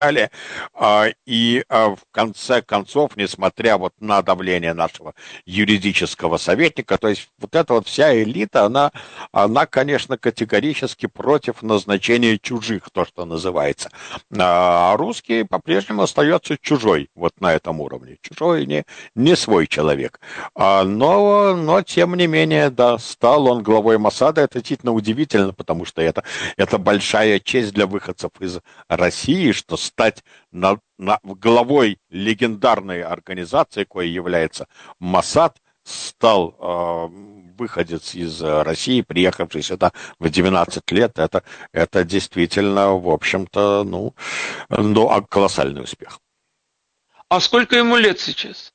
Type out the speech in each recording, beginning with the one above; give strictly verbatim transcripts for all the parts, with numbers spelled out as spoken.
далее. А, И а, в конце концов, несмотря вот на давление нашего юридического советника, то есть вот эта вот вся элита, она, она, конечно, категорически против назначения чужих, то, что называется. А русский по-прежнему остается чужой вот на этом уровне. Чужой, не, не свой человек. А, Но, но, тем не менее, да, стал он главой Моссада. Это действительно удивительно, потому что это, это большая честь для выходцев из России, что стать на, на, главой легендарной организации, коей является Моссад, стал э, выходец из России, приехавший сюда в двенадцать лет. Это, это действительно, в общем-то, ну, ну, колоссальный успех. А сколько ему лет сейчас?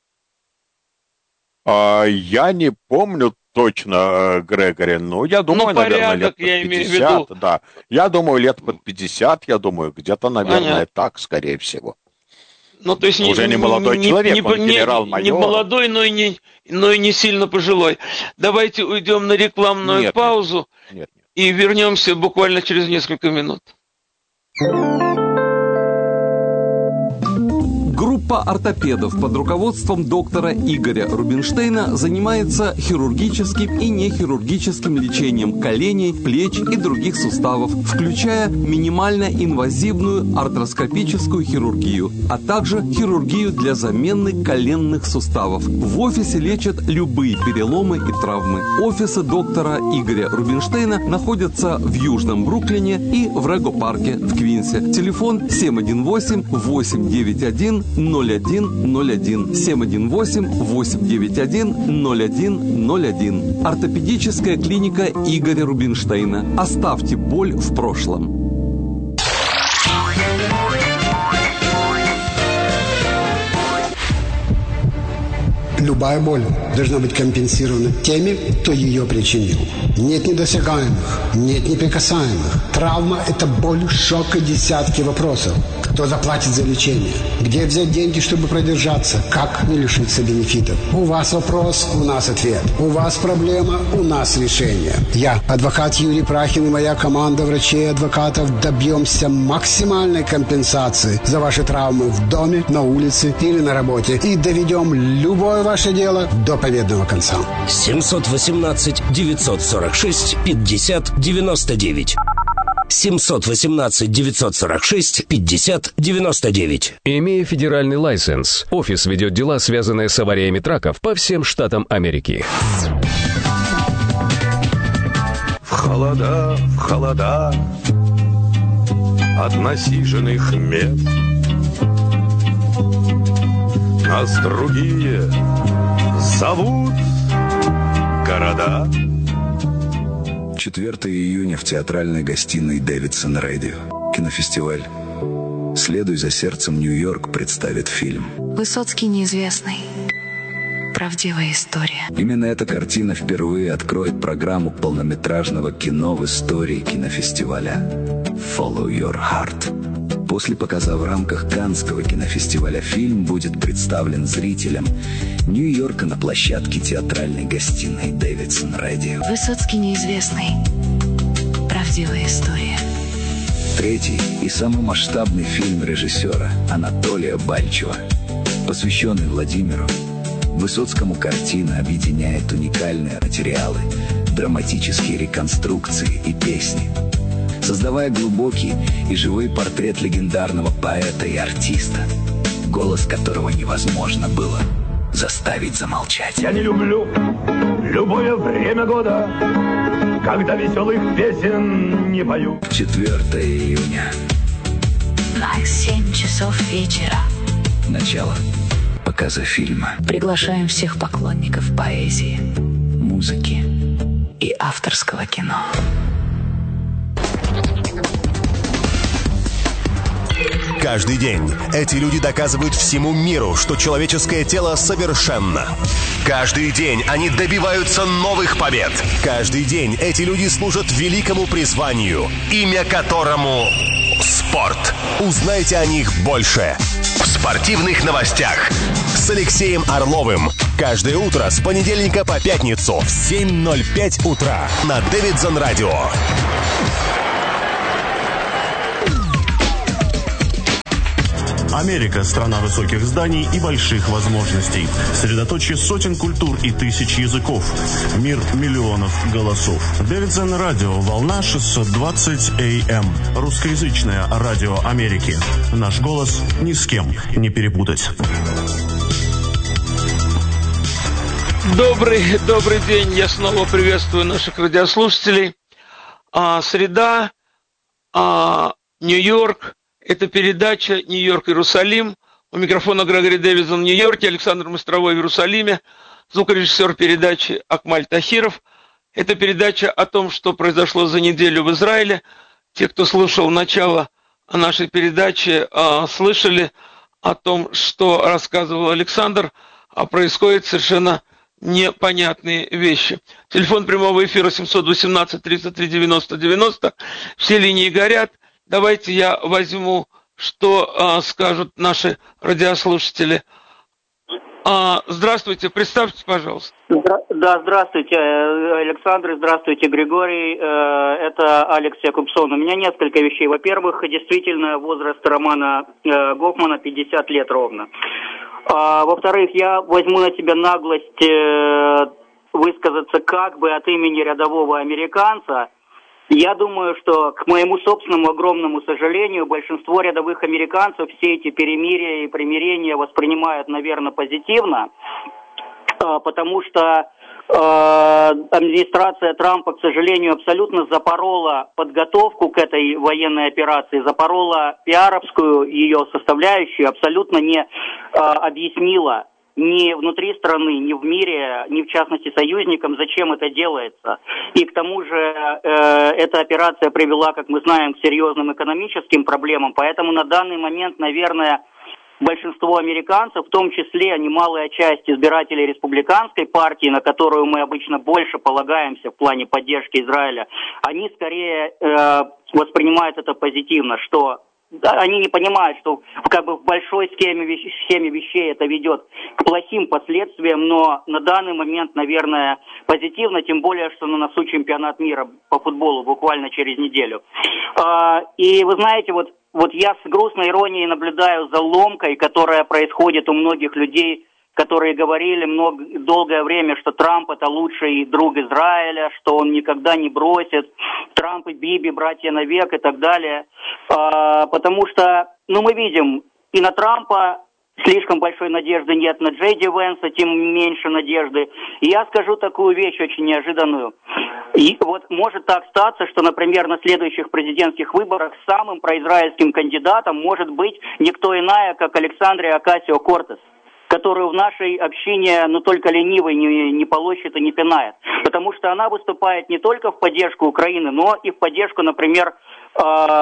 А, я не помню точно, Грегори, но я думаю, ну, порядок, наверное, лет под я пятьдесят, имею в виду. да. Я думаю, лет под пятьдесят, я думаю, где-то, наверное, Понятно. так, скорее всего. Ну, то есть уже не, не молодой не, человек, не, он генерал-майор. Не молодой, но и не, но и не сильно пожилой. Давайте уйдем на рекламную нет, паузу нет, нет. и вернемся буквально через несколько минут. Группа ортопедов под руководством доктора Игоря Рубинштейна занимается хирургическим и нехирургическим лечением коленей, плеч и других суставов, включая минимально инвазивную артроскопическую хирургию, а также хирургию для замены коленных суставов. В офисе лечат любые переломы и травмы. Офисы доктора Игоря Рубинштейна находятся в Южном Бруклине и в Рего-парке в Квинсе. Телефон семь один восемь восемь девять один ноль один ноль один семь один восемь восемь девять один ноль один ноль один. Ортопедическая клиника Игоря Рубинштейна. Оставьте боль в прошлом. Любая боль должна быть компенсирована теми, кто ее причинил. Нет недосягаемых, нет неприкасаемых. Травма – это боль, шок и десятки вопросов. Кто заплатит за лечение? Где взять деньги, чтобы продержаться? Как не лишиться бенефитов? У вас вопрос, у нас ответ. У вас проблема, у нас решение. Я, адвокат Юрий Прахин и моя команда врачей и адвокатов добьемся максимальной компенсации за ваши травмы в доме, на улице или на работе. И доведем любое ваше дело до победного конца. семь один восемь девять сорок шесть пятьдесят девяносто девять. семь один восемь девять сорок шесть пятьдесят девяносто девять. Имея федеральный лайсенс, офис ведет дела, связанные с авариями траков по всем штатам Америки. В холода, в холода от насиженных мест нас другие зовут города. четвёртого июня в театральной гостиной Дэвидсон Радио. Кинофестиваль «Следуй за сердцем, Нью-Йорк» представит фильм Высоцкий неизвестный. Правдивая история. Именно эта картина впервые откроет программу полнометражного кино в истории кинофестиваля «Follow Your Heart». После показа в рамках Каннского кинофестиваля фильм будет представлен зрителям Нью-Йорка на площадке театральной гостиной Дэвидсон Радио. Высоцкий неизвестный. Правдивая история. Третий и самый масштабный фильм режиссера Анатолия Бальчева, посвященный Владимиру. Высоцкому картина объединяет уникальные материалы, драматические реконструкции и песни, создавая глубокий и живой портрет легендарного поэта и артиста, голос которого невозможно было заставить замолчать. Я не люблю любое время года, когда веселых песен не пою. четвёртого июня. На семь часов вечера. Начало показа фильма. Приглашаем всех поклонников поэзии, музыки и авторского кино. Каждый день эти люди доказывают всему миру, что человеческое тело совершенно. Каждый день они добиваются новых побед. Каждый день эти люди служат великому призванию, имя которому спорт. Узнайте о них больше в спортивных новостях с Алексеем Орловым. Каждое утро с понедельника по пятницу в семь ноль пять утра на Дэвидсон Радио. Америка – страна высоких зданий и больших возможностей. Средоточие сотен культур и тысяч языков. Мир миллионов голосов. Дэвидсон радио, волна шестьсот двадцать эй эм. Русскоязычное радио Америки. Наш голос ни с кем не перепутать. Добрый, добрый день. Я снова приветствую наших радиослушателей. А, среда, а, Нью-Йорк. Это передача «Нью-Йорк-Иерусалим». У микрофона Грегори Дэвидсон в Нью-Йорке, Александр Мостровой в Иерусалиме, звукорежиссер передачи Акмаль Тахиров. Это передача о том, что произошло за неделю в Израиле. Те, кто слушал начало нашей передачи, слышали о том, что рассказывал Александр, а происходят совершенно непонятные вещи. Телефон прямого эфира семь один восемь тридцать три девяносто девяносто. Все линии горят. Давайте я возьму, что а, скажут наши радиослушатели. А, здравствуйте, представьтесь, пожалуйста. Да, здравствуйте, Александр, здравствуйте, Григорий. Это Алекс Якубсон. У меня несколько вещей. Во-первых, действительно, возраст Романа Гофмана пятьдесят лет ровно. А, во-вторых, я возьму на себя наглость высказаться как бы от имени рядового американца. Я думаю, что, к моему собственному огромному сожалению, большинство рядовых американцев все эти перемирия и примирения воспринимают, наверное, позитивно, потому что администрация Трампа, к сожалению, абсолютно запорола подготовку к этой военной операции, запорола пиаровскую ее составляющую, абсолютно не объяснила ни внутри страны, ни в мире, ни в частности союзникам, зачем это делается. И к тому же э, эта операция привела, как мы знаем, к серьезным экономическим проблемам. Поэтому на данный момент, наверное, большинство американцев, в том числе немалая часть избирателей республиканской партии, на которую мы обычно больше полагаемся в плане поддержки Израиля, они скорее э, воспринимают это позитивно, что они не понимают, что как бы в большой схеме, вещ... схеме вещей это ведет к плохим последствиям, но на данный момент, наверное, позитивно, тем более, что на носу чемпионат мира по футболу буквально через неделю. И вы знаете, вот, вот я с грустной иронией наблюдаю за ломкой, которая происходит у многих людей, которые говорили много, долгое время, что Трамп это лучший друг Израиля, что он никогда не бросит, Трамп и Биби братья навек и так далее. А, потому что, ну, мы видим, и на Трампа слишком большой надежды нет, на Джей Ди Венса тем меньше надежды. И я скажу такую вещь очень неожиданную. И вот может так статься, что, например, на следующих президентских выборах самым произраильским кандидатом может быть никто иная, как Александрия Окасио-Кортес, которую в нашей общине, ну, только ленивый не, не полощет и не пинает. Потому что она выступает не только в поддержку Украины, но и в поддержку, например, э,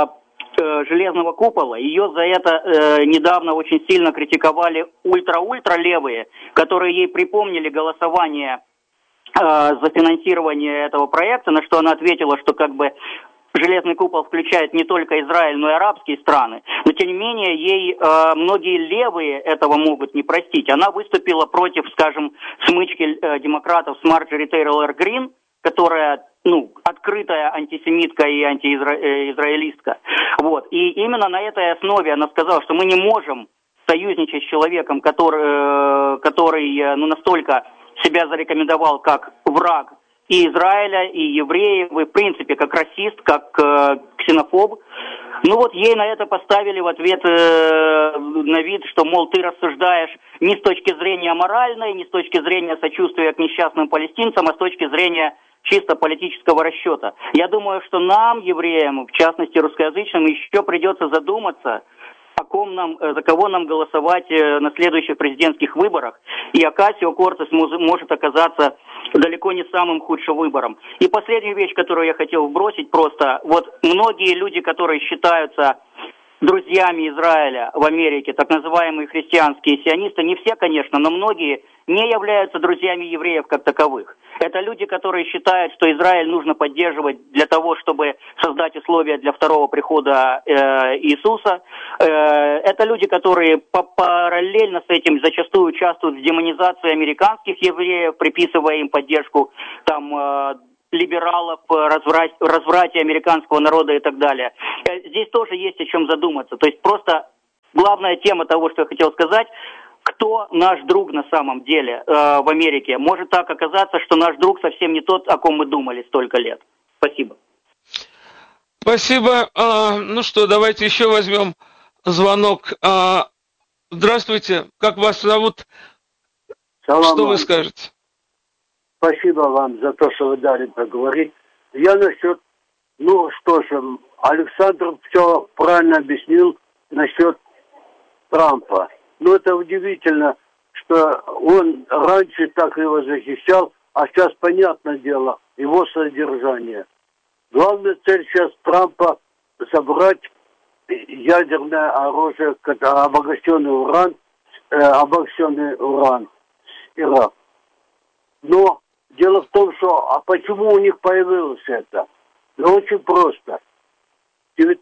э, Железного купола. Ее за это э, недавно очень сильно критиковали ультра-ультра левые, которые ей припомнили голосование э, за финансирование этого проекта, на что она ответила, что как бы Железный купол включает не только Израиль, но и арабские страны. Но, тем не менее, ей э, многие левые этого могут не простить. Она выступила против, скажем, смычки э, демократов с Марджори Тейлор Грин, которая, ну, открытая антисемитка и антиизраилистка. Вот. И именно на этой основе она сказала, что мы не можем союзничать с человеком, который, э, который э, ну, настолько себя зарекомендовал как враг и Израиля, и евреев, и в принципе как расист, как э, ксенофоб. Ну вот ей на это поставили в ответ э, на вид, что, мол, ты рассуждаешь не с точки зрения моральной, не с точки зрения сочувствия к несчастным палестинцам, а с точки зрения чисто политического расчета. Я думаю, что нам, евреям, в частности русскоязычным, еще придется задуматься, о ком нам, за кого нам голосовать на следующих президентских выборах. И Окасио-Кортес может оказаться далеко не самым худшим выбором. И последняя вещь, которую я хотел вбросить просто. Вот многие люди, которые считаются друзьями Израиля в Америке, так называемые христианские сионисты, не все, конечно, но многие не являются друзьями евреев как таковых. Это люди, которые считают, что Израиль нужно поддерживать для того, чтобы создать условия для второго прихода э, Иисуса. Э, это люди, которые параллельно с этим зачастую участвуют в демонизации американских евреев, приписывая им поддержку там э, либералов, разврат, разврате американского народа и так далее. Здесь тоже есть о чем задуматься. То есть просто главная тема того, что я хотел сказать, кто наш друг на самом деле э, в Америке. Может так оказаться, что наш друг совсем не тот, о ком мы думали столько лет. Спасибо. Спасибо. А, ну что, давайте еще возьмем звонок. А, здравствуйте, как вас зовут? Салам. Что вы скажете? Спасибо вам за то, что вы дали поговорить. Я насчет, ну что же, Александр все правильно объяснил насчет Трампа. Но это удивительно, что он раньше так его защищал, а сейчас, понятное дело, его содержание. Главная цель сейчас Трампа забрать ядерное оружие, обогащенный уран, э, обогащенный уран, Ирак. Но дело в том, что, а почему у них появилось это? Ну, очень просто. В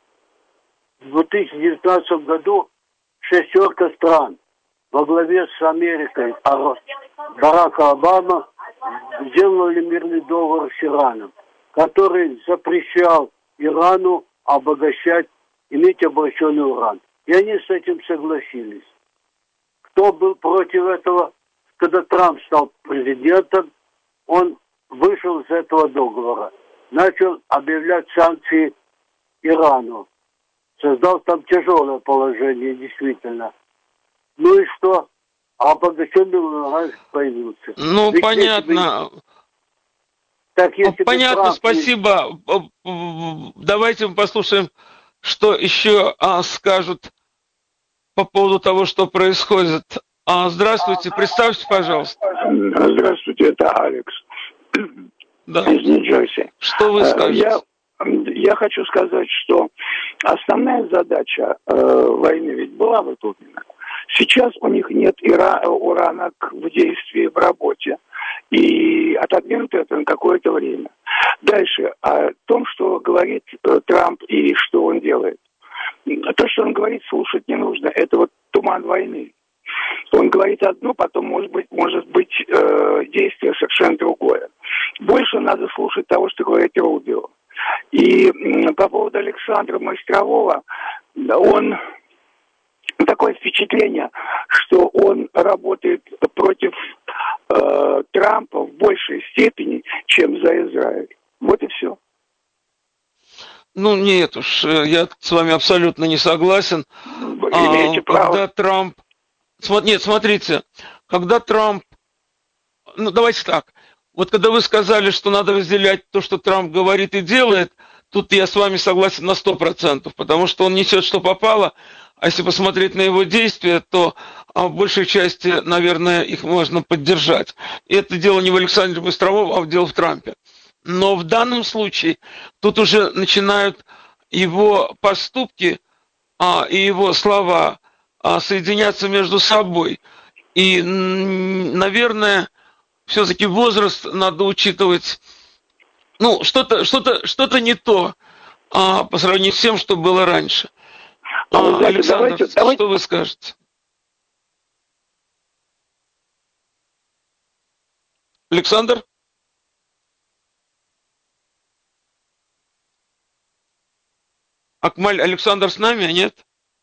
две тысячи девятнадцатом году шестерка стран во главе с Америкой, а Барака Обама, сделали мирный договор с Ираном, который запрещал Ирану обогащать, иметь обогащенный уран. И они с этим согласились. Кто был против этого? Когда Трамп стал президентом, он вышел из этого договора, начал объявлять санкции Ирану. Создал там тяжелое положение, действительно. Ну и что? А обогащенный уран появился. Ну, Ведь понятно. Бы... Так, если понятно, Трамп... спасибо. Давайте мы послушаем, что еще а, скажут по поводу того, что происходит. А, здравствуйте, представьте, пожалуйста. Здравствуйте, это Алекс. Да. Из Нью-Джерси. Что вы скажете? Я, я хочу сказать, что основная задача э, войны ведь была выполнена. Сейчас у них нет ира, урана в действии, в работе. И отодвинуто это на какое-то время. Дальше. О том, что говорит э, Трамп и что он делает. То, что он говорит, слушать не нужно. Это вот туман войны. Он говорит одно, потом может быть, может быть э, действие совершенно другое. Больше надо слушать того, что говорит Рубио. И э, по поводу Александра Мастерового, он такое впечатление, что он работает против э, Трампа в большей степени, чем за Израиль. Вот и все. Ну, нет уж, я с вами абсолютно не согласен. Вы имеете а, право. Когда Трамп... Нет, смотрите, когда Трамп... Ну, давайте так. Вот когда вы сказали, что надо разделять то, что Трамп говорит и делает, тут я с вами согласен на сто процентов, потому что он несет, что попало, а если посмотреть на его действия, то а, в большей части, наверное, их можно поддержать. И это дело не в Александре Быстровом, а дело в Трампе. Но в данном случае тут уже начинают его поступки а, и его слова а, соединяться между собой. И, наверное, все-таки возраст надо учитывать. Ну, что-то, что-то, что-то не то а, по сравнению с тем, что было раньше. А, знаете, Александр, давайте, что давайте... вы скажете? Александр? Акмаль, Александр с нами, а нет?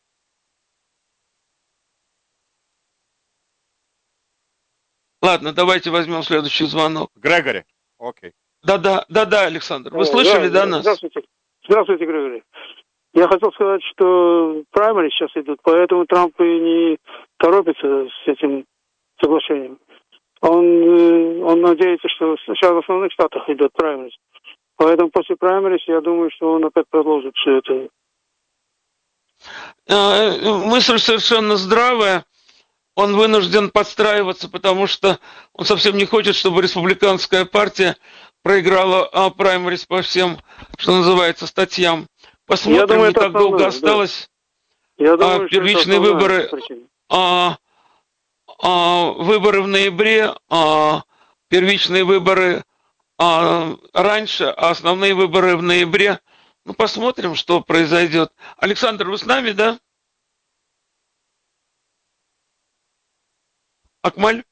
Ладно, давайте возьмем следующий звонок. Грегори, окей. Да-да, да-да, Александр. Вы слышали, да, да, нас? Здравствуйте. Здравствуйте, Григорий. Я хотел сказать, что праймери сейчас идут, поэтому Трамп и не торопится с этим соглашением. Он, он надеется, что сейчас в основных штатах идет праймерис. Поэтому после праймерис, я думаю, что он опять продолжит все это. Мысль совершенно здравая. Он вынужден подстраиваться, потому что он совсем не хочет, чтобы республиканская партия проиграла праймерис по всем, что называется, статьям. Посмотрим, я думаю, не так долго да. осталось. Я думаю, а, первичные выборы, а, а, выборы в ноябре, а, первичные выборы а, раньше, а основные выборы в ноябре. Ну, посмотрим, что произойдет. Александр, вы с нами, да? Акмаль?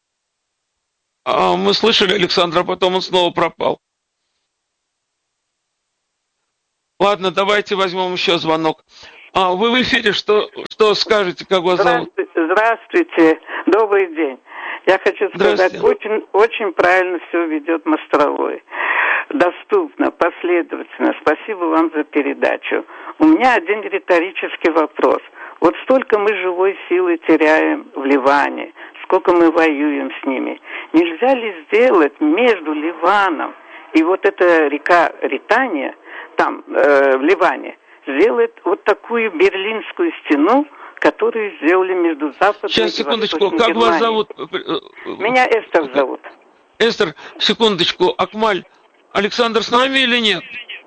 А, мы слышали Александра, а потом он снова пропал. Ладно, давайте возьмем еще звонок. А вы в эфире, что, что скажете, как вас зовут? Здравствуйте, добрый день. Я хочу сказать, очень, очень правильно все ведет Мостровой. Доступно, последовательно. Спасибо вам за передачу. У меня один риторический вопрос. Вот столько мы живой силы теряем в Ливане, сколько мы воюем с ними. Нельзя ли сделать между Ливаном и вот эта река Ритания, там, э, в Ливане, сделать вот такую Берлинскую стену, которую сделали между Западом Сейчас, и секундочку, Восточной как Германией. вас зовут? Меня Эстер зовут. Эстер, секундочку, Акмаль, Александр с нами или нет?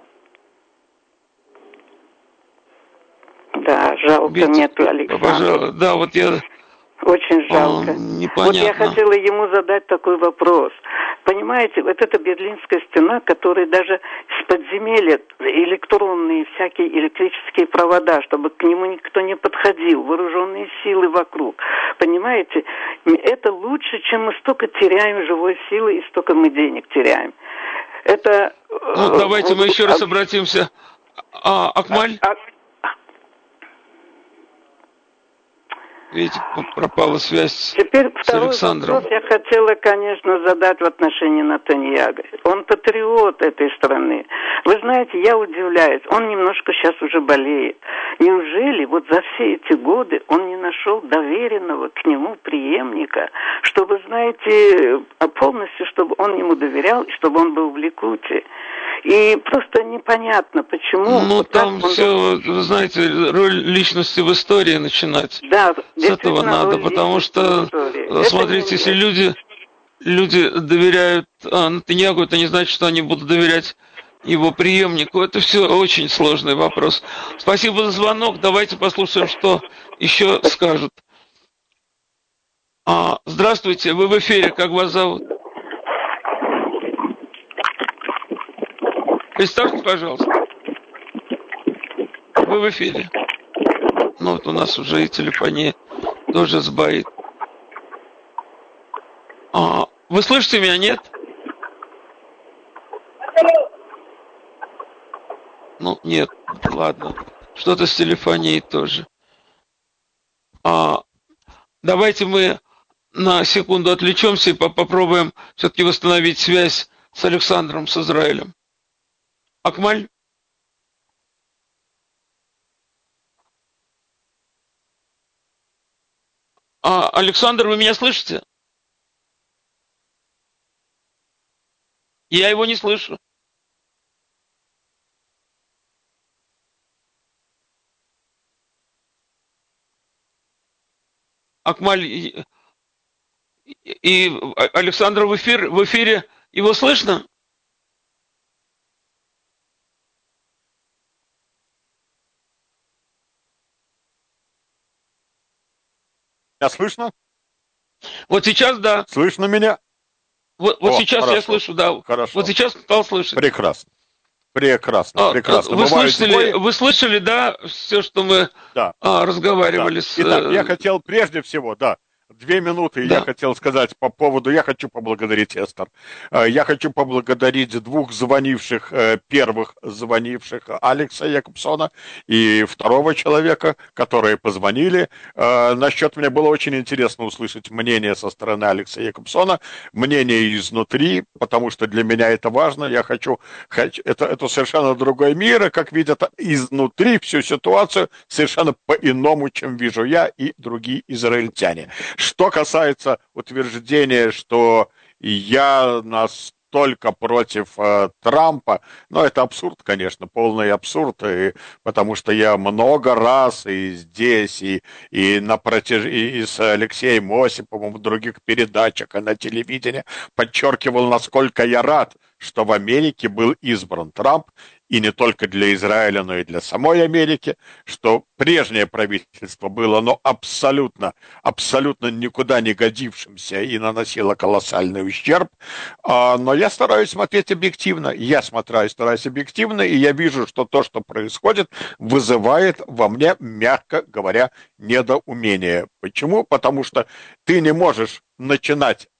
Да, жалко, Бить, нету Александра. Пожалуйста, да, вот я... Очень жалко. О, вот я хотела ему задать такой вопрос. Понимаете, вот эта Берлинская стена, которая даже с подземелья электронные всякие электрические провода, чтобы к нему никто не подходил, вооруженные силы вокруг. Понимаете, это лучше, чем мы столько теряем живой силы и столько мы денег теряем. Это... Ну, давайте мы еще раз обратимся. А, Акмаль? А, Видите, пропала связь Теперь с Александром. Теперь второй вопрос я хотела, конечно, задать в отношении Нетаньяху. Он патриот этой страны. Вы знаете, я удивляюсь, он немножко сейчас уже болеет. Неужели вот за все эти годы он не нашел доверенного к нему преемника, чтобы, знаете, полностью, чтобы он ему доверял, и чтобы он был в Ликуде? И просто непонятно, почему... Ну, вот там он... все, вы знаете, роль личности в истории начинать. Да, с этого надо, потому что, смотрите, если люди, люди доверяют а, Нетаньяху, это не значит, что они будут доверять его преемнику. Это все очень сложный вопрос. Спасибо за звонок. Давайте послушаем, что еще скажут. А, здравствуйте, вы в эфире, как вас зовут? Представьте, пожалуйста. Вы в эфире. Ну, вот у нас уже и телефония тоже сбоит. А, вы слышите меня, нет? Ну, нет, ладно. Что-то с телефонией тоже. А, давайте мы на секунду отвлечемся и попробуем все-таки восстановить связь с Александром, с Израилем. Акмаль? А, Александр, вы меня слышите? Я его не слышу. Акмаль и, и Александр в эфир, в эфире, его слышно? Меня слышно? Вот сейчас да. Слышно меня? Вот, вот О, сейчас хорошо. я слышу, да. Хорошо. Вот сейчас стал слышать. Прекрасно. Прекрасно, а, прекрасно. Вы Бывают слышали, сбои. вы слышали, да, все, что мы да. а, разговаривали да. с... Итак, я хотел прежде всего, да, две минуты да. я хотел сказать по поводу, я хочу поблагодарить Эстер. Я хочу поблагодарить двух звонивших, первых звонивших, Алекса Якобсона и второго человека, которые позвонили. Насчет мне было очень интересно услышать мнение со стороны Алекса Якобсона, мнение изнутри, потому что для меня это важно. Я хочу, хочу это, это совершенно другой мир, и как видят изнутри всю ситуацию совершенно по-иному, чем вижу я и другие израильтяне. Что касается утверждения, что я настолько против э, Трампа, ну, это абсурд, конечно, полный абсурд, и, потому что я много раз и здесь, и, и, на протяж... и с Алексеем Осиповым в других передачах, и на телевидении подчеркивал, насколько я рад, что в Америке был избран Трамп, и не только для Израиля, но и для самой Америки, что прежнее правительство было, но абсолютно, абсолютно никуда не годившимся и наносило колоссальный ущерб. Но я стараюсь смотреть объективно, я смотрю, стараюсь объективно, и я вижу, что то, что происходит, вызывает во мне, мягко говоря, недоумение. Почему? Потому что ты не можешь начинать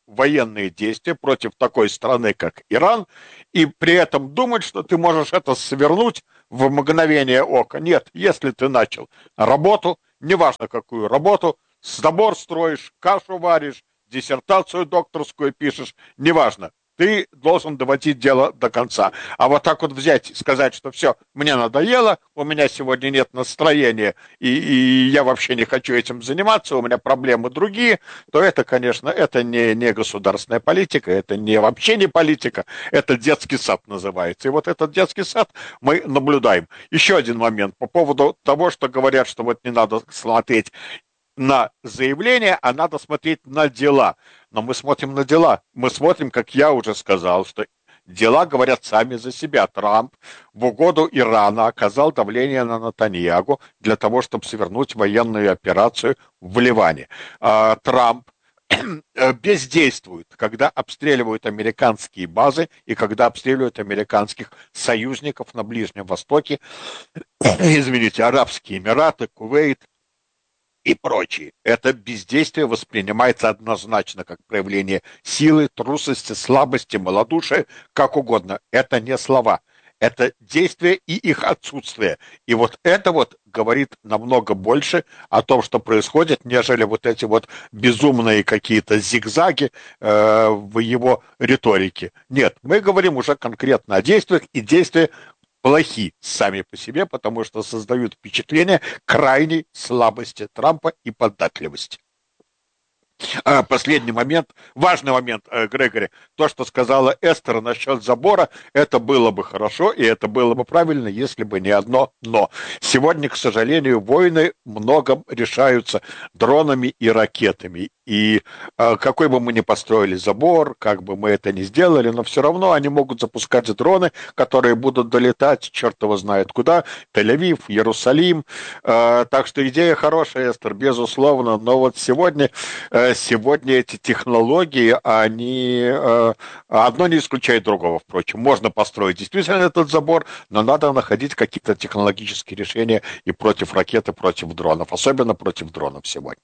военные действия против такой страны, как Иран, и при этом думать, что ты можешь это свернуть в мгновение ока. Нет, если ты начал работу, неважно какую работу, забор строишь, кашу варишь, диссертацию докторскую пишешь, неважно. Ты должен доводить дело до конца. А вот так вот взять и сказать, что все, мне надоело, у меня сегодня нет настроения, и, и я вообще не хочу этим заниматься, у меня проблемы другие, то это, конечно, это не, не государственная политика, это не вообще не политика, это детский сад называется. И вот этот детский сад мы наблюдаем. Еще один момент по поводу того, что говорят, что вот не надо смотреть на заявления, а надо смотреть на дела. Но мы смотрим на дела. Мы смотрим, как я уже сказал, что дела говорят сами за себя. Трамп в угоду Ирана оказал давление на Нетаньягу для того, чтобы свернуть военную операцию в Ливане. Трамп бездействует, когда обстреливают американские базы и когда обстреливают американских союзников на Ближнем Востоке, извините, Арабские Эмираты, Кувейт и прочие. Это бездействие воспринимается однозначно как проявление силы, трусости, слабости, малодушия, как угодно. Это не слова. Это действия и их отсутствие. И вот это вот говорит намного больше о том, что происходит, нежели вот эти вот безумные какие-то зигзаги э, в его риторике. Нет, мы говорим уже конкретно о действиях, и действия плохи сами по себе, потому что создают впечатление крайней слабости Трампа и податливости. Последний момент, важный момент, Грегори, то, что сказала Эстер насчет забора, это было бы хорошо, и это было бы правильно, если бы не одно «но». Сегодня, к сожалению, войны многом решаются дронами и ракетами. И э, какой бы мы ни построили забор, как бы мы это ни сделали, но все равно они могут запускать дроны, которые будут долетать, черт его знает куда, Тель-Авив, Иерусалим. Э, так что идея хорошая, Эстер, безусловно, но вот сегодня, э, сегодня эти технологии, они э, одно не исключает другого, впрочем. Можно построить действительно этот забор, но надо находить какие-то технологические решения и против ракет, и против дронов, особенно против дронов сегодня.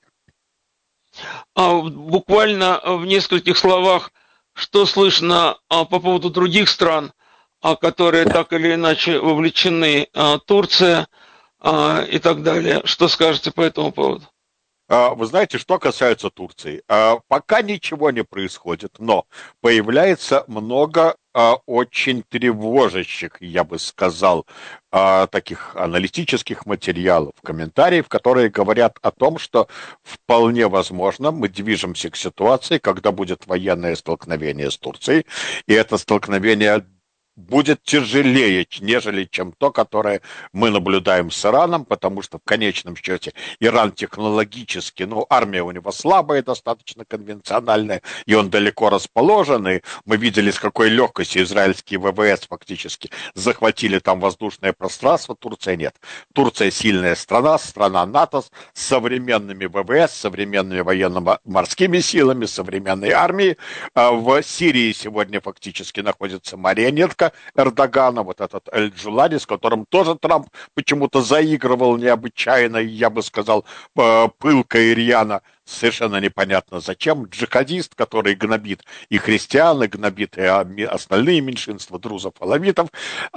А, буквально в нескольких словах, что слышно а, по поводу других стран, а, которые так или иначе вовлечены, а, Турция а, и так далее. Что скажете по этому поводу? Вы знаете, что касается Турции, пока ничего не происходит, но появляется много очень тревожащих, я бы сказал, таких аналитических материалов, комментариев, которые говорят о том, что вполне возможно мы движемся к ситуации, когда будет военное столкновение с Турцией, и это столкновение будет тяжелее, нежели чем то, которое мы наблюдаем с Ираном, потому что в конечном счете Иран технологически, ну, армия у него слабая, достаточно конвенциональная, и он далеко расположен, и мы видели, с какой легкостью израильские ВВС фактически захватили там воздушное пространство, Турция нет. Турция сильная страна, страна НАТО, с современными ВВС, современными военно-морскими силами, современной армией. В Сирии сегодня фактически находится марионетка Эрдогана, вот этот Эль-Джулани, с которым тоже Трамп почему-то заигрывал необычайно, я бы сказал, пылко и рьяно, совершенно непонятно зачем. Джихадист, который гнобит и христиан, и гнобит и остальные меньшинства, друзов, алавитов.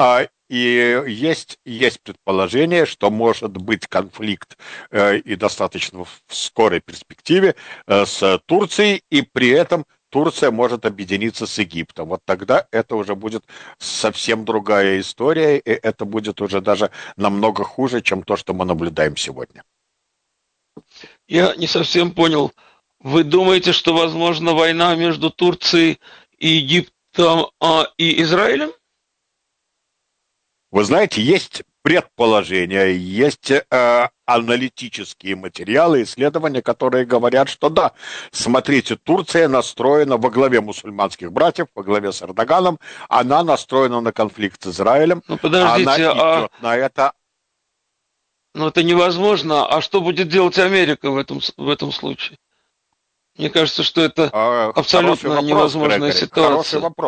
И есть, есть предположение, что может быть конфликт и достаточно в скорой перспективе с Турцией, и при этом Турция может объединиться с Египтом. Вот тогда это уже будет совсем другая история, и это будет уже даже намного хуже, чем то, что мы наблюдаем сегодня. Я не совсем понял. Вы думаете, что возможна война между Турцией и Египтом а, и Израилем? Вы знаете, есть предположения, есть э, аналитические материалы, исследования, которые говорят, что да, смотрите, Турция настроена во главе мусульманских братьев, во главе с Эрдоганом, она настроена на конфликт с Израилем, ну, подождите, она идет а... на это. Но это невозможно. А что будет делать Америка в этом, в этом случае? Мне кажется, что это а, абсолютно вопрос, невозможная Грегори, ситуация. Хороший вопрос.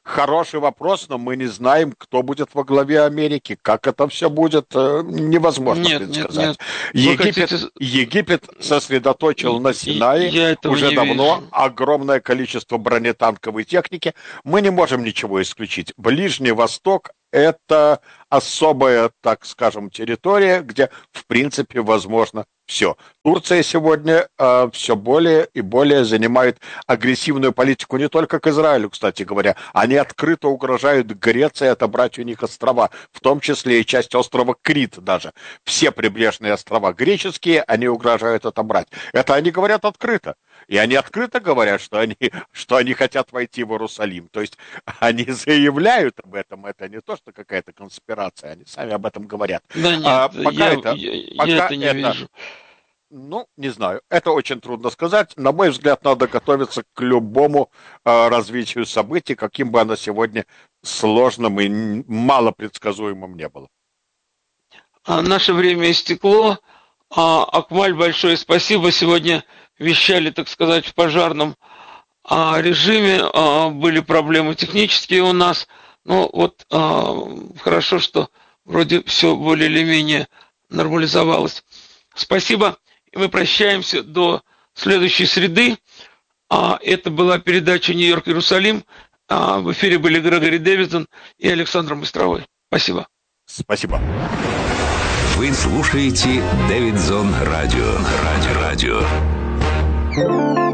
хороший вопрос, но мы не знаем, кто будет во главе Америки, как это все будет, невозможно нет, предсказать. Нет, нет. Египет, хотите... Египет сосредоточил на Синае уже давно вижу. огромное количество бронетанковой техники. Мы не можем ничего исключить. Ближний Восток — это особая, так скажем, территория, где, в принципе, возможно все. Турция сегодня э, все более и более занимает агрессивную политику не только к Израилю, кстати говоря. Они открыто угрожают Греции отобрать у них острова, в том числе и часть острова Крит даже. Все прибрежные острова греческие они угрожают отобрать. Это они говорят открыто. И они открыто говорят, что они, что они хотят войти в Иерусалим. То есть они заявляют об этом. Это не то, что какая-то конспирация. Они сами об этом говорят. Да нет, а пока я, это, я, пока я это не это, вижу. Ну, не знаю. Это очень трудно сказать. На мой взгляд, надо готовиться к любому э, развитию событий, каким бы оно сегодня сложным и малопредсказуемым не было. А наше время истекло. А, Акмаль, большое спасибо. Сегодня вещали, так сказать, в пожарном а, режиме. А, были проблемы технические у нас. Но вот а, хорошо, что вроде все более или менее нормализовалось. Спасибо. И мы прощаемся до следующей среды. А, это была передача «Нью-Йорк-Иерусалим». А, в эфире были Грегори Дэвидсон и Александр Быстровой. Спасибо. Спасибо. Вы слушаете Дэвидсон Радио. Радио. Радио.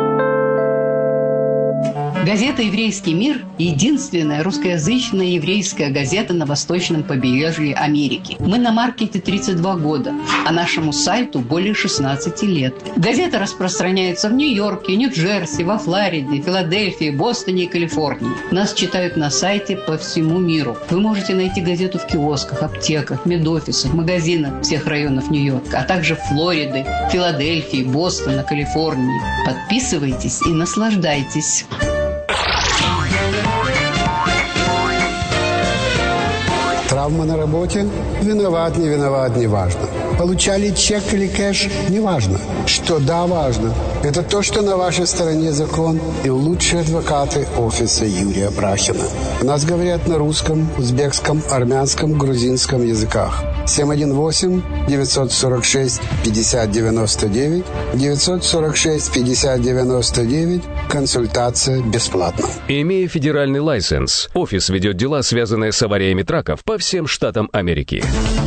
Газета «Еврейский мир» – единственная русскоязычная еврейская газета на восточном побережье Америки. Мы на маркете тридцать два года, а нашему сайту более шестнадцати лет. Газета распространяется в Нью-Йорке, Нью-Джерси, во Флориде, Филадельфии, Бостоне и Калифорнии. Нас читают на сайте по всему миру. Вы можете найти газету в киосках, аптеках, медофисах, магазинах всех районов Нью-Йорка, а также Флориды, Филадельфии, Бостона, Калифорнии. Подписывайтесь и наслаждайтесь. Травма на работе? Виноват, не виноват, не важно. Получали чек или кэш? Не важно. Что да, важно. Это то, что на вашей стороне закон и лучшие адвокаты офиса Юрия Брахина. У нас говорят на русском, узбекском, армянском, грузинском языках. семь один восемь девятьсот сорок шесть пятьдесят девяносто девять девятьсот сорок шесть пятьдесят девяносто девять. Консультация бесплатна. Имея федеральный лайсенс, офис ведет дела, связанные с авариями траков по всем штатам Америки.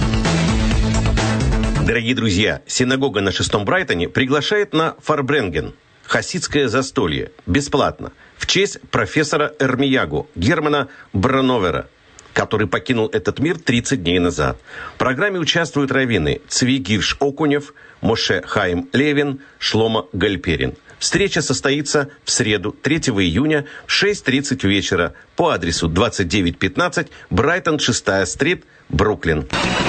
Дорогие друзья, синагога на шестом Брайтоне приглашает на Фарбренген, хасидское застолье, бесплатно, в честь профессора Эрмиягу Германа Брановера, который покинул этот мир тридцать дней назад. В программе участвуют раввины Цви Гирш Окунев, Моше Хаим Левин, Шломо Гальперин. Встреча состоится в среду, третьего июня в шесть тридцать вечера по адресу двадцать девять пятнадцать Брайтон, шестая стрит, Бруклин.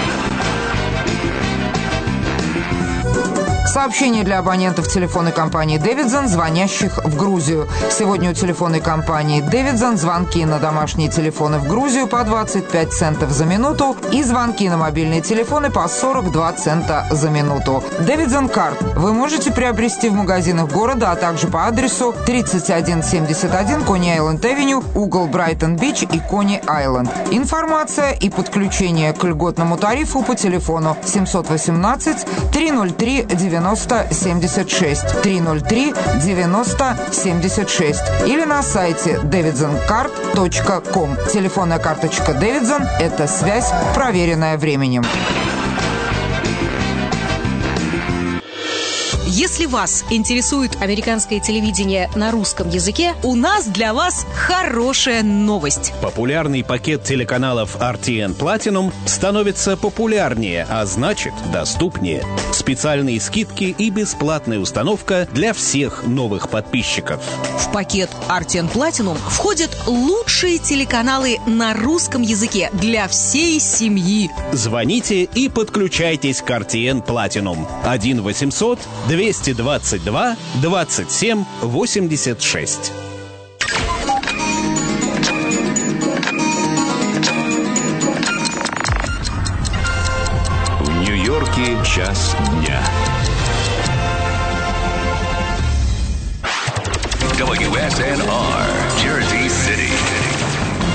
Сообщение для абонентов телефонной компании «Дэвидсон», звонящих в Грузию. Сегодня у телефонной компании «Дэвидсон» звонки на домашние телефоны в Грузию по двадцать пять центов за минуту и звонки на мобильные телефоны по сорок два цента за минуту. «Дэвидсон Карт» вы можете приобрести в магазинах города, а также по адресу тридцать один семьдесят один Кони-Айленд-Авеню, угол Брайтон-Бич и Кони-Айленд. Информация и подключение к льготному тарифу по телефону семь один восемь три ноль три девяносто семьдесят шесть три ноль три девяносто семьдесят шесть или на сайте дэвидсон карт точка ком. Телефонная карточка Дэвидсон – это связь, проверенная временем. Если вас интересует американское телевидение на русском языке, у нас для вас хорошая новость. Популярный пакет телеканалов ар ти эн Platinum становится популярнее, а значит доступнее. Специальные скидки и бесплатная установка для всех новых подписчиков. В пакет ар ти эн Platinum входят лучшие телеканалы на русском языке для всей семьи. Звоните и подключайтесь к ар ти эн Platinum. один восемьсот двести двадцать два двадцать семь восемьдесят шесть. В Нью-Йорке час дня. дабл ю эс эн ар, Jersey City.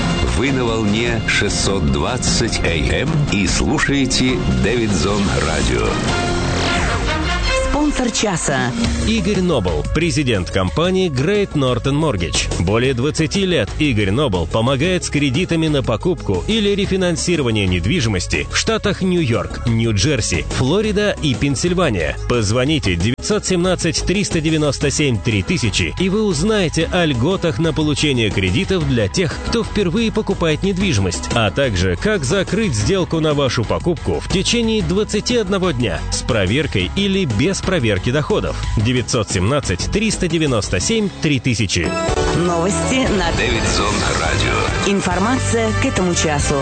волне шестьсот двадцать эй эм и слушаете Дэвидсон Радио. Спонсор часа. Игорь Нобл, президент компании Great Northern Mortgage. Более двадцати лет Игорь Нобл помогает с кредитами на покупку или рефинансирование недвижимости в штатах Нью-Йорк, Нью-Джерси, Флорида и Пенсильвания. Позвоните девять один семь триста девяносто семь три тысячи, и вы узнаете о льготах на получение кредитов для тех, кто впервые покупает недвижимость, а также как закрыть сделку на вашу покупку в течение двадцати одного дня с проверкой или без проверки доходов. девять один семь триста девяносто семь три тысячи. Новости на Дэвидсон Радио. Информация к этому часу.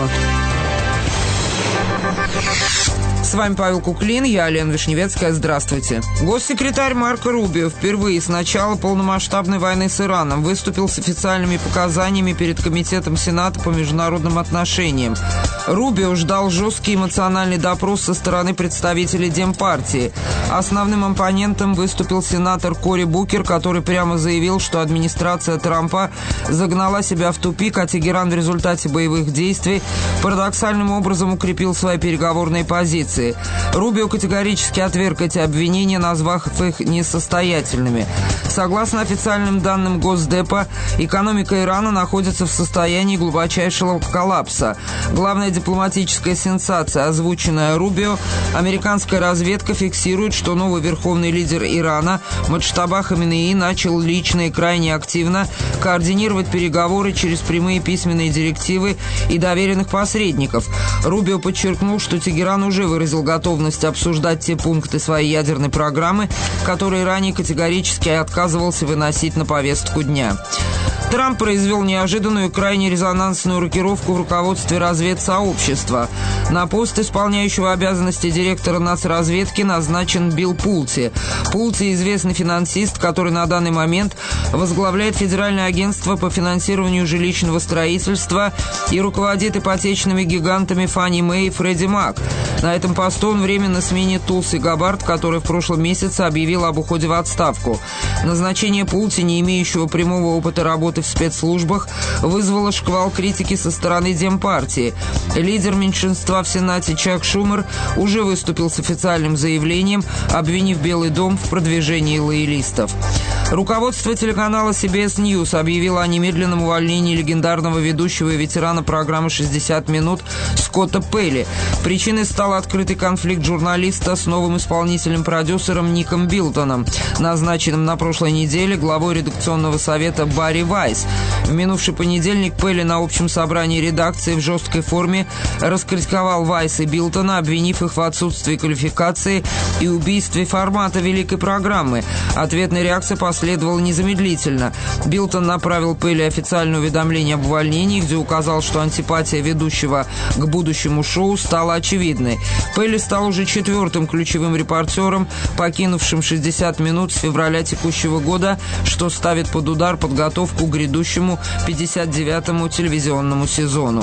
С вами Павел Куклин, я Лена Вишневецкая. Здравствуйте. Госсекретарь Марко Рубио впервые с начала полномасштабной войны с Ираном выступил с официальными показаниями перед Комитетом Сената по международным отношениям. Рубио ждал жесткий эмоциональный допрос со стороны представителей Демпартии. Основным оппонентом выступил сенатор Кори Букер, который прямо заявил, что администрация Трампа загнала себя в тупик, а Тегеран в результате боевых действий парадоксальным образом укрепил свои переговорные позиции. Рубио категорически отверг эти обвинения, назвав их несостоятельными. Согласно официальным данным Госдепа, экономика Ирана находится в состоянии глубочайшего коллапса. Главная дипломатическая сенсация, озвученная Рубио, американская разведка фиксирует, что новый верховный лидер Ирана Муджтаба Хаминеи начал лично и крайне активно координировать переговоры через прямые письменные директивы и доверенных посредников. Рубио подчеркнул, что Тегеран уже выразил готовность обсуждать те пункты своей ядерной программы, которые ранее категорически отказывался выносить на повестку дня. Трамп произвел неожиданную и крайне резонансную рокировку в руководстве разведсообщества. На пост исполняющего обязанности директора нацразведки назначен Билл Пулти. Пулти – известный финансист, который на данный момент возглавляет Федеральное агентство по финансированию жилищного строительства и руководит ипотечными гигантами Фанни Мэй и Фредди Мак. На этом посту он временно сменит Тулси Габбард, который в прошлом месяце объявил об уходе в отставку. Назначение Пулти, не имеющего прямого опыта работы в спецслужбах, вызвало шквал критики со стороны Демпартии. Лидер меньшинства в Сенате Чак Шумер уже выступил с официальным заявлением, обвинив Белый дом в продвижении лоялистов. Руководство телеканала си би эс News объявило о немедленном увольнении легендарного ведущего и ветерана программы «шестьдесят минут» Скотта Пелли. Причиной стал открытый конфликт журналиста с новым исполнительным продюсером Ником Билтоном, назначенным на прошлой неделе главой редакционного совета Барри Вайс. В минувший понедельник Пелли на общем собрании редакции в жесткой форме раскритиковал Вайс и Билтона, обвинив их в отсутствии квалификации и убийстве формата великой программы. Ответная реакция последовала незамедлительно. Билтон направил Пелли официальное уведомление об увольнении, где указал, что антипатия ведущего к будущему шоу стала очевидной. Пелли стал уже четвертым ключевым репортером, покинувшим шестьдесят минут с февраля текущего года, что ставит под удар подготовку к грядущему пятьдесят девятому телевизионному сезону.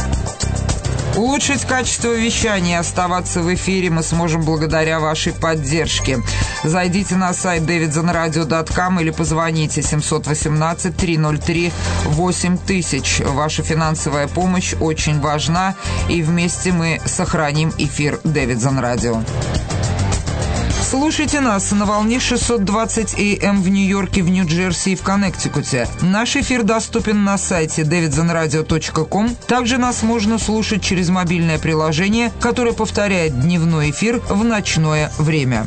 Улучшить качество вещания и оставаться в эфире мы сможем благодаря вашей поддержке. Зайдите на сайт дэвидсон радио точка ком или позвоните семь один восемь три ноль три восемь тысяч. Ваша финансовая помощь очень важна, и вместе мы сохраним эфир Дэвидсон Радио. Слушайте нас на волне шестьсот двадцать эй эм в Нью-Йорке, в Нью-Джерси и в Коннектикуте. Наш эфир доступен на сайте дэвидсон радио точка ком. Также нас можно слушать через мобильное приложение, которое повторяет дневной эфир в ночное время.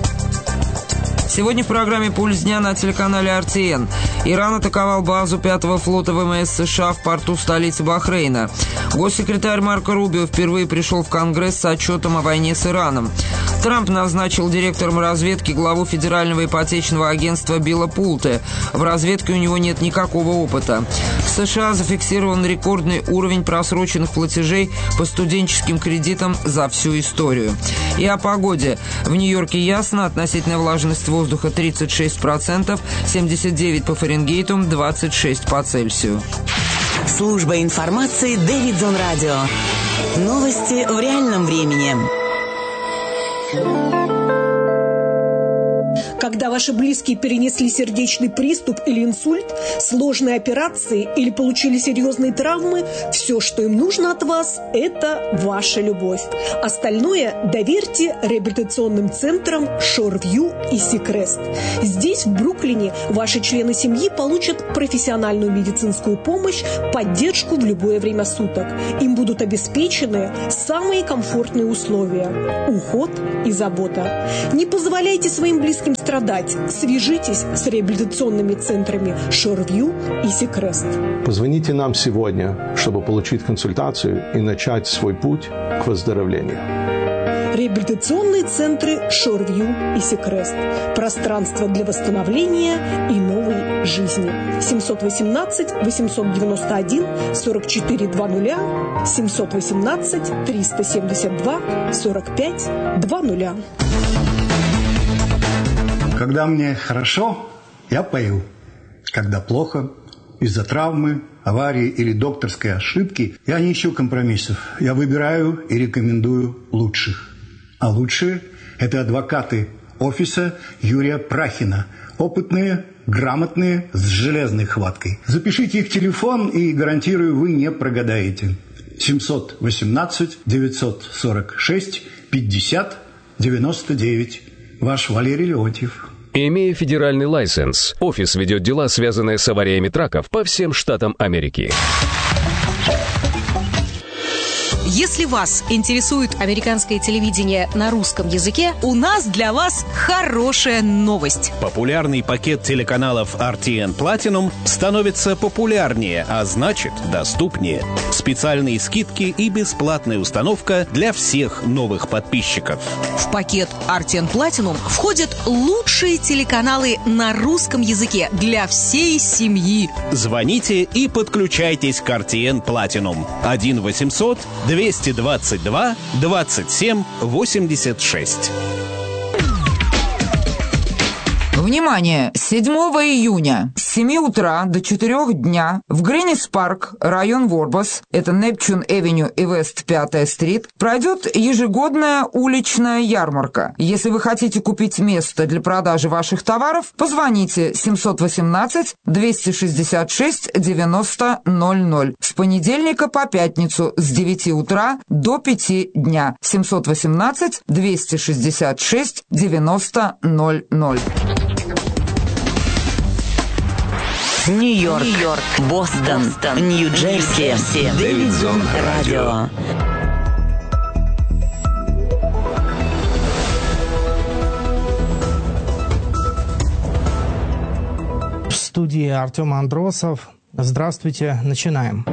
Сегодня в программе «Пульс дня» на телеканале ар ти эн. Иран атаковал базу пятого флота вэ эм эс США в порту столицы Бахрейна. Госсекретарь Марко Рубио впервые пришел в Конгресс с отчетом о войне с Ираном. Трамп назначил директором разведки главу Федерального ипотечного агентства Билла Пулте. В разведке у него нет никакого опыта. В США зафиксирован рекордный уровень просроченных платежей по студенческим кредитам за всю историю. И о погоде. В Нью-Йорке ясно, относительная влажность воздуха тридцать шесть процентов, семьдесят девять по Фаренгейту, двадцать шесть по Цельсию. Служба информации Дэвидсон Радио. Новости в реальном времени. Когда ваши близкие перенесли сердечный приступ или инсульт, сложные операции или получили серьезные травмы, все, что им нужно от вас, это ваша любовь. Остальное доверьте реабилитационным центрам Шорвью и Сикрест. Здесь, в Бруклине, ваши члены семьи получат профессиональную медицинскую помощь, поддержку в любое время суток. Им будут обеспечены самые комфортные условия, уход и забота. Не позволяйте своим близким страдать. Свяжитесь с реабилитационными центрами Шорвью и Сикрест. Позвоните нам сегодня, чтобы получить консультацию и начать свой путь к выздоровлению. Реабилитационные центры Шорвью и Сикрест. Пространство для восстановления и новой жизни. семьсот восемнадцать восемьсот девяносто один сорок четыре двадцать, семьсот восемнадцать триста семьдесят два сорок пять двадцать. Когда мне хорошо, я пою. Когда плохо, из-за травмы, аварии или докторской ошибки, я не ищу компромиссов. Я выбираю и рекомендую лучших. А лучшие – это адвокаты офиса Юрия Прахина. Опытные, грамотные, с железной хваткой. Запишите их телефон, и, гарантирую, вы не прогадаете. семьсот восемнадцать девятьсот сорок шесть пятьдесят девяносто девять. Ваш Валерий Леонтьев. Имея федеральный лайсенс, офис ведет дела, связанные с авариями траков по всем штатам Америки. Если вас интересует американское телевидение на русском языке, у нас для вас хорошая новость. Популярный пакет телеканалов ар ти эн Platinum становится популярнее, а значит, доступнее. Специальные скидки и бесплатная установка для всех новых подписчиков. В пакет ар ти эн Platinum входят лучшие телеканалы на русском языке для всей семьи. Звоните и подключайтесь к ар ти эн Platinum. один восемьсот двести двадцать два двадцать семь восемьдесят шесть. Внимание! седьмого июня с семи утра до четырёх дня в Гринис-парк, район Ворбас, это Непчун-Эвеню и Вест-пятая стрит, пройдет ежегодная уличная ярмарка. Если вы хотите купить место для продажи ваших товаров, позвоните семьсот восемнадцать двести шестьдесят шесть девяносто ноль ноль с понедельника по пятницу с девяти утра до пяти дня. семьсот восемнадцать двести шестьдесят шесть девяносто ноль ноль. Нью-Йорк, Нью-Йорк, Бостон, Бостон, Нью-Джерси, Дэвидсон Радио. В студии Артем Андросов. Здравствуйте, начинаем.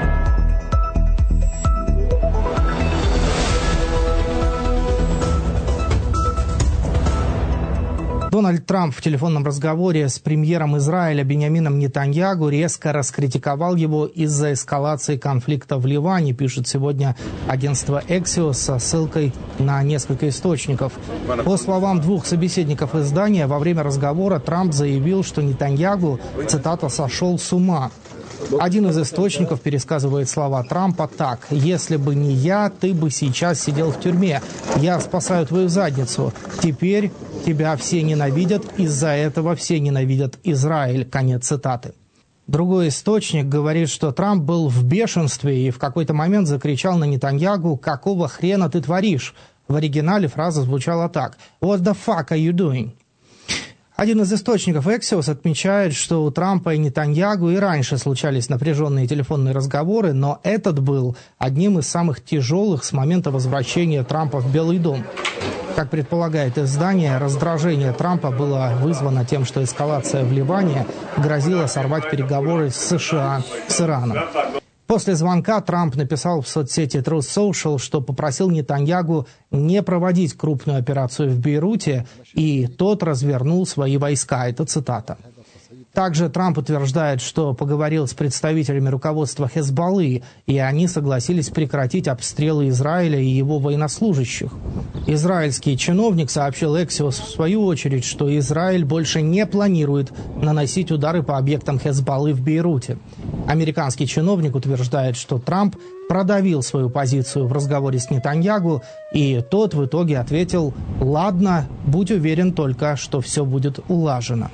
Дональд Трамп в телефонном разговоре с премьером Израиля Биньямином Нетаньяху резко раскритиковал его из-за эскалации конфликта в Ливане, пишет сегодня агентство Axios со ссылкой на несколько источников. По словам двух собеседников издания, во время разговора Трамп заявил, что Нетаньяху, цитата, «сошел с ума». Один из источников пересказывает слова Трампа так: «Если бы не я, ты бы сейчас сидел в тюрьме. Я спасаю твою задницу. Теперь тебя все ненавидят, из-за этого все ненавидят Израиль». Конец цитаты. Другой источник говорит, что Трамп был в бешенстве и в какой-то момент закричал на Нетаньяху: «Какого хрена ты творишь?» В оригинале фраза звучала так: «What the fuck are you doing?» Один из источников Axios отмечает, что у Трампа и Нетаньяху и раньше случались напряженные телефонные разговоры, но этот был одним из самых тяжелых с момента возвращения Трампа в Белый дом. Как предполагает издание, раздражение Трампа было вызвано тем, что эскалация в Ливане грозила сорвать переговоры с США с Ираном. После звонка Трамп написал в соцсети Truth Social, что попросил Нетаньяху не проводить крупную операцию в Бейруте, и тот развернул свои войска. Это цитата. Также Трамп утверждает, что поговорил с представителями руководства Хезболлы, и они согласились прекратить обстрелы Израиля и его военнослужащих. Израильский чиновник сообщил Axios в свою очередь, что Израиль больше не планирует наносить удары по объектам Хезболлы в Бейруте. Американский чиновник утверждает, что Трамп продавил свою позицию в разговоре с Нетаньягу, и тот в итоге ответил: «Ладно, будь уверен только, что все будет улажено».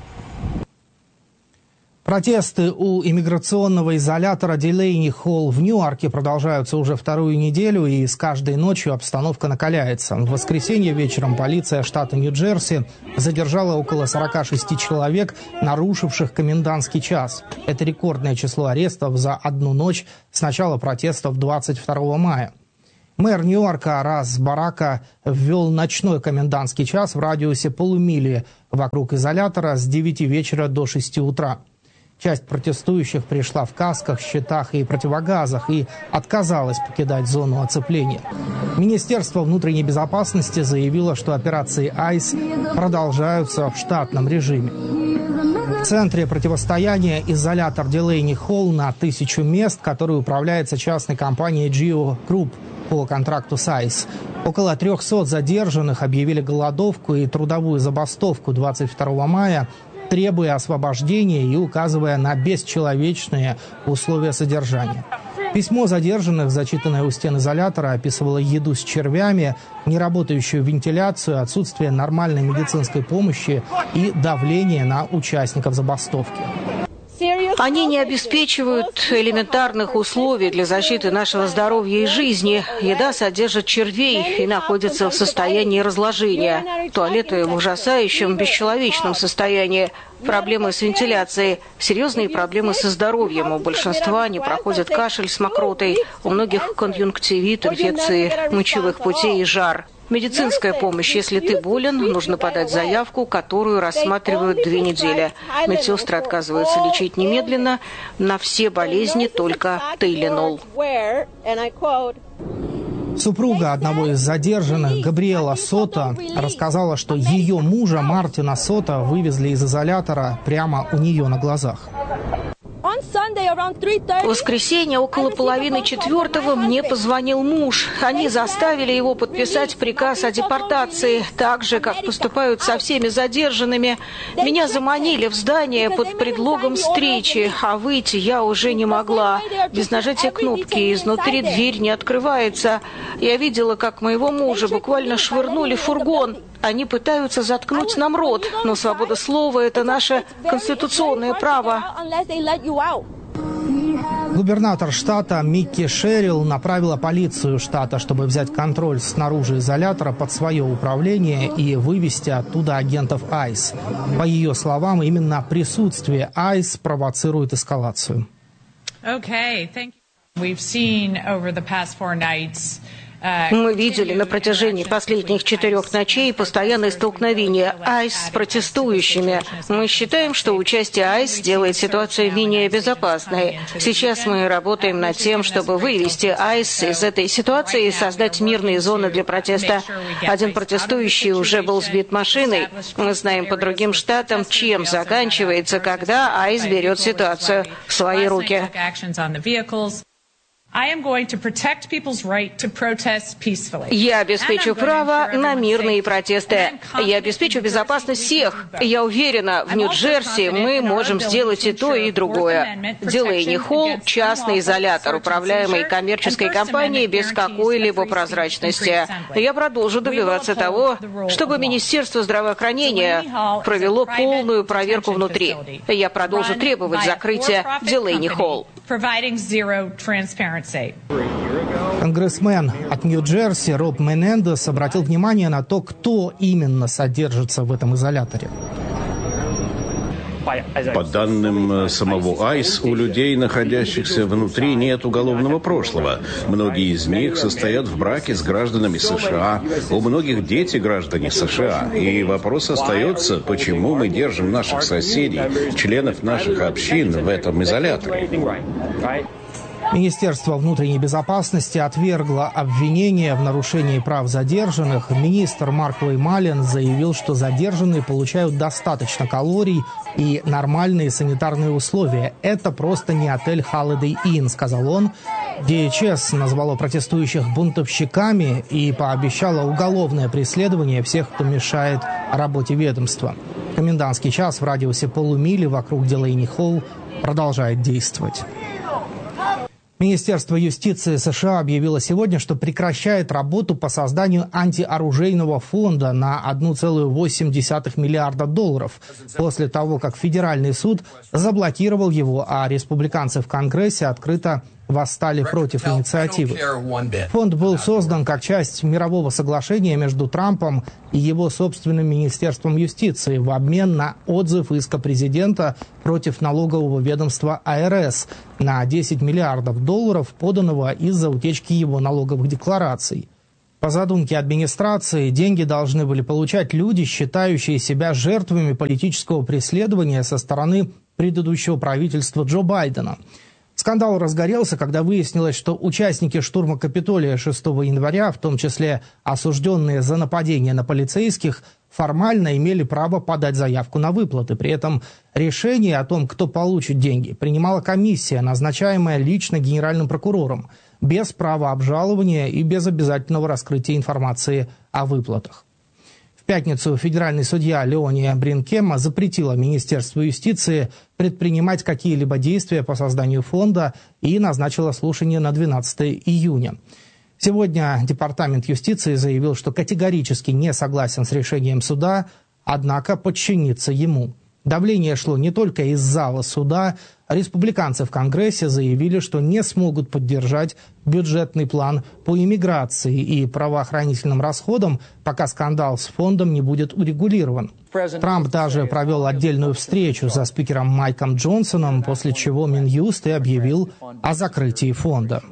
Протесты у иммиграционного изолятора Дилейни Холл в Ньюарке продолжаются уже вторую неделю, и с каждой ночью обстановка накаляется. В воскресенье вечером полиция штата Нью-Джерси задержала около сорока шести человек, нарушивших комендантский час. Это рекордное число арестов за одну ночь с начала протестов двадцать второго мая. Мэр Нью-Йорка Рас Барака ввел ночной комендантский час в радиусе полумили вокруг изолятора с девяти вечера до шести утра. Часть протестующих пришла в касках, щитах и противогазах и отказалась покидать зону оцепления. Министерство внутренней безопасности заявило, что операции айс продолжаются в штатном режиме. В центре противостояния изолятор Дилейни Холл на тысячу мест, который управляется частной компанией Geo Group по контракту с айс. Около трехсот задержанных объявили голодовку и трудовую забастовку двадцать второго мая, требуя освобождения и указывая на бесчеловечные условия содержания. Письмо задержанных, зачитанное у стен изолятора, описывало еду с червями, неработающую вентиляцию, отсутствие нормальной медицинской помощи и давление на участников забастовки. Они не обеспечивают элементарных условий для защиты нашего здоровья и жизни. Еда содержит червей и находится в состоянии разложения. Туалеты в ужасающем, бесчеловечном состоянии. Проблемы с вентиляцией, серьезные проблемы со здоровьем. У большинства не проходит кашель с мокротой, у многих конъюнктивит, инфекции мочевых путей и жар. Медицинская помощь. Если ты болен, нужно подать заявку, которую рассматривают две недели. Медсестры отказываются лечить немедленно. На все болезни только Тайленол. Супруга одного из задержанных, Габриэла Сота, рассказала, что ее мужа Мартина Сота вывезли из изолятора прямо у нее на глазах. В воскресенье около половины четвертого мне позвонил муж. Они заставили его подписать приказ о депортации, так же, как поступают со всеми задержанными. Меня заманили в здание под предлогом встречи, а выйти я уже не могла. Без нажатия кнопки изнутри дверь не открывается. Я видела, как моего мужа буквально швырнули в фургон. Они пытаются заткнуть нам рот, но свобода слова – это наше конституционное право. Губернатор штата Микки Шерилл направила полицию штата, чтобы взять контроль снаружи изолятора под свое управление и вывести оттуда агентов айс. По ее словам, именно присутствие айс провоцирует эскалацию. Okay, thank you. We've seen over the past four nights. Мы видели на протяжении последних четырех ночей постоянные столкновения айс с протестующими. Мы считаем, что участие айс делает ситуацию менее безопасной. Сейчас мы работаем над тем, чтобы вывести айс из этой ситуации и создать мирные зоны для протеста. Один протестующий уже был сбит машиной. Мы знаем по другим штатам, чем заканчивается, когда айс берет ситуацию в свои руки. Я обеспечу право на мирные протесты. Я обеспечу безопасность всех. Я уверена, в Нью-Джерси мы можем сделать и то, и другое. Дилейни Холл – частный изолятор, управляемый коммерческой компанией без какой-либо прозрачности. Я продолжу добиваться того, чтобы Министерство здравоохранения провело полную проверку внутри. Я продолжу требовать закрытия Дилейни Холл. Конгрессмен от Нью-Джерси Роб Менендес обратил внимание на то, кто именно содержится в этом изоляторе. По данным самого айс, у людей, находящихся внутри, нет уголовного прошлого. Многие из них состоят в браке с гражданами США. У многих дети граждане США. И вопрос остается, почему мы держим наших соседей, членов наших общин в этом изоляторе. Министерство внутренней безопасности отвергло обвинения в нарушении прав задержанных. Министр Марк Уэймален заявил, что задержанные получают достаточно калорий и нормальные санитарные условия. Это просто не отель Holiday Inn, сказал он. ди эйч эс назвало протестующих бунтовщиками и пообещало уголовное преследование всех, кто мешает работе ведомства. Комендантский час в радиусе полумили вокруг Дилейни Холл продолжает действовать. Министерство юстиции США объявило сегодня, что прекращает работу по созданию антиоружейного фонда на одна целая восемь десятых миллиарда долларов после того, как федеральный суд заблокировал его, а республиканцы в Конгрессе открыто восстали против инициативы. Фонд был создан как часть мирового соглашения между Трампом и его собственным Министерством юстиции в обмен на отзыв иска президента против налогового ведомства ай ар эс на десять миллиардов долларов, поданного из-за утечки его налоговых деклараций. По задумке администрации, деньги должны были получать люди, считающие себя жертвами политического преследования со стороны предыдущего правительства Джо Байдена. Скандал разгорелся, когда выяснилось, что участники штурма Капитолия шестого января, в том числе осужденные за нападение на полицейских, формально имели право подать заявку на выплаты. При этом решение о том, кто получит деньги, принимала комиссия, назначаемая лично генеральным прокурором, без права обжалования и без обязательного раскрытия информации о выплатах. В пятницу федеральный судья Леония Бринкема запретила Министерству юстиции предпринимать какие-либо действия по созданию фонда и назначила слушание на двенадцатое июня. Сегодня Департамент юстиции заявил, что категорически не согласен с решением суда, однако подчинится ему. Давление шло не только из зала суда. Республиканцы в Конгрессе заявили, что не смогут поддержать бюджетный план по иммиграции и правоохранительным расходам, пока скандал с фондом не будет урегулирован. Трамп даже провел отдельную встречу со спикером Майком Джонсоном, после чего Минюст и объявил о закрытии фонда.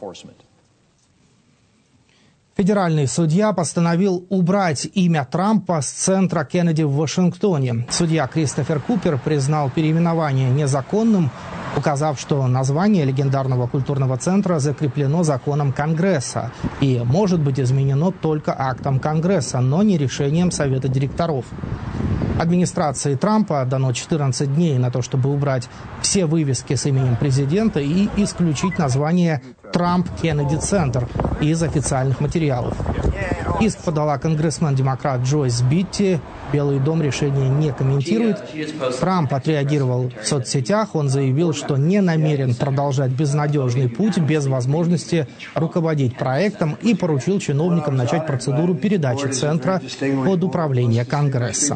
Федеральный судья постановил убрать имя Трампа с центра Кеннеди в Вашингтоне. Судья Кристофер Купер признал переименование незаконным, указав, что название легендарного культурного центра закреплено законом Конгресса и может быть изменено только актом Конгресса, но не решением Совета директоров. Администрации Трампа дано четырнадцать дней на то, чтобы убрать все вывески с именем президента и исключить название «Трамп Кеннеди Центр» из официальных материалов. Иск подала конгрессмен-демократ Джойс Битти. Белый дом решение не комментирует. Трамп отреагировал в соцсетях. Он заявил, что не намерен продолжать безнадежный путь без возможности руководить проектом и поручил чиновникам начать процедуру передачи центра под управление Конгресса.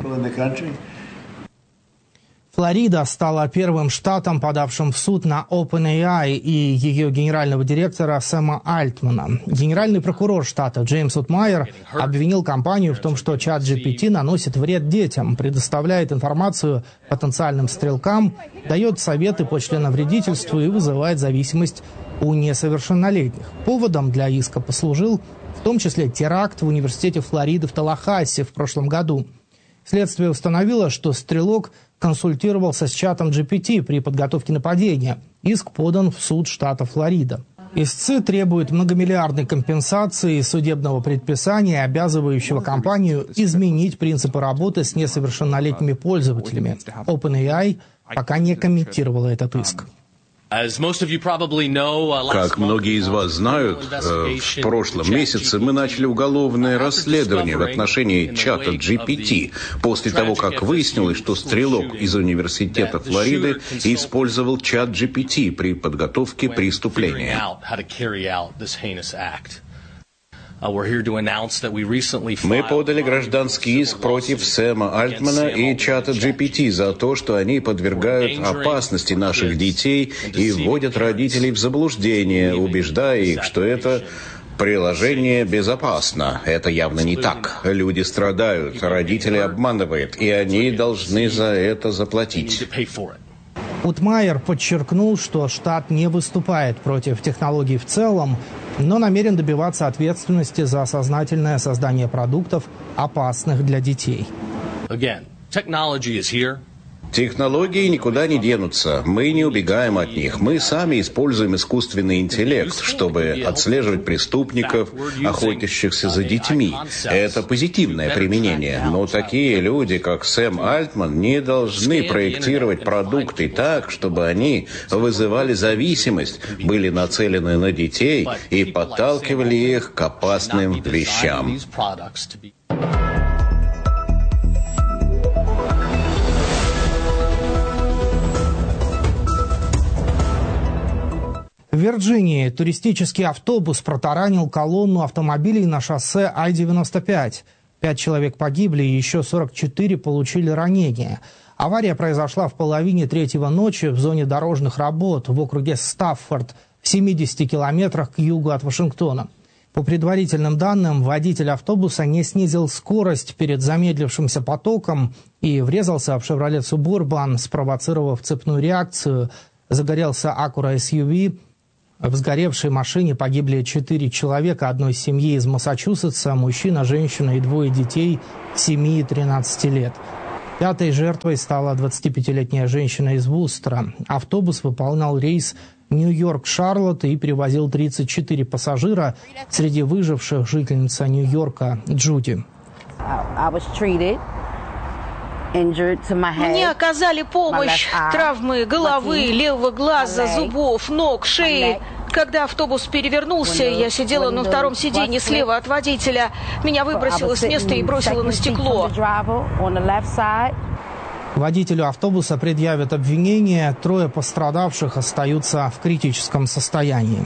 Флорида стала первым штатом, подавшим в суд на OpenAI и ее генерального директора Сэма Альтмана. Генеральный прокурор штата Джеймс Утмайер обвинил компанию в том, что чат джи пи ти наносит вред детям, предоставляет информацию потенциальным стрелкам, дает советы по членовредительству и вызывает зависимость у несовершеннолетних. Поводом для иска послужил в том числе теракт в университете Флориды в Таллахассе в прошлом году. Следствие установило, что стрелок консультировался с чатом джи пи ти при подготовке нападения. Иск подан в суд штата Флорида. Истцы требуют многомиллиардной компенсации и судебного предписания, обязывающего компанию изменить принципы работы с несовершеннолетними пользователями. OpenAI пока не комментировала этот иск. Как многие из вас знают, в прошлом месяце мы начали уголовное расследование в отношении чата джи пи ти после того, как выяснилось, что стрелок из университета Флориды использовал чат джи пи ти при подготовке преступления. Мы подали гражданский иск против Сэма Альтмана и чата джи пи ти за то, что они подвергают опасности наших детей и вводят родителей в заблуждение, убеждая их, что это приложение безопасно. Это явно не так. Люди страдают, родители обманывают, и они должны за это заплатить. Утмайер подчеркнул, что штат не выступает против технологий в целом, но намерен добиваться ответственности за сознательное создание продуктов, опасных для детей. Технологии никуда не денутся. Мы не убегаем от них. Мы сами используем искусственный интеллект, чтобы отслеживать преступников, охотящихся за детьми. Это позитивное применение. Но такие люди, как Сэм Альтман, не должны проектировать продукты так, чтобы они вызывали зависимость, были нацелены на детей и подталкивали их к опасным вещам. В Вирджинии туристический автобус протаранил колонну автомобилей на шоссе Ай девяносто пять. Пять человек погибли и еще сорок четыре получили ранения. Авария произошла в половине третьего ночи в зоне дорожных работ в округе Стаффорд в семидесяти километрах к югу от Вашингтона. По предварительным данным, водитель автобуса не снизил скорость перед замедлившимся потоком и врезался в «Шевроле Субурбан», спровоцировав цепную реакцию. Загорелся Acura эс ю ви. В сгоревшей машине погибли четыре человека одной семьи из Массачусетса, мужчина, женщина и двое детей семи и тринадцати лет. Пятой жертвой стала двадцатипятилетняя женщина из Вустера. Автобус выполнял рейс Нью-Йорк-Шарлотт и перевозил тридцать четыре пассажира. Среди выживших жительница Нью-Йорка Джуди. Мне оказали помощь. Травмы головы, левого глаза, зубов, ног, шеи. Когда автобус перевернулся, я сидела на втором сиденье слева от водителя. Меня выбросило с места и бросило на стекло. Водителю автобуса предъявят обвинение. Трое пострадавших остаются в критическом состоянии.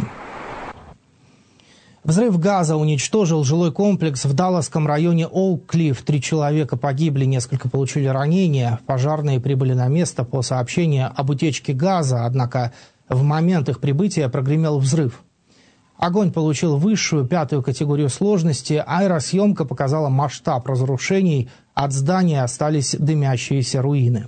Взрыв газа уничтожил жилой комплекс в далласском районе Оук-Клифф. Три человека погибли, несколько получили ранения. Пожарные прибыли на место по сообщению об утечке газа, однако в момент их прибытия прогремел взрыв. Огонь получил высшую, пятую категорию сложности. Аэросъемка показала масштаб разрушений. От здания остались дымящиеся руины.